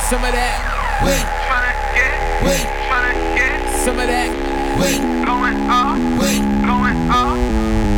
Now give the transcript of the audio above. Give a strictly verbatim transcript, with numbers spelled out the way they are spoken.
Some of that. Wait. Tryna get. Wait. Tryna get. Some of that. Wait. Going up. Wait. Going up.